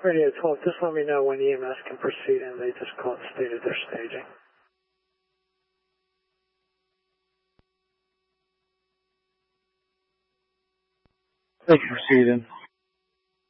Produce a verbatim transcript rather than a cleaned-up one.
Radio twelve, just let me know when E M S can proceed, and they just call it stated they're staging. They can proceed in.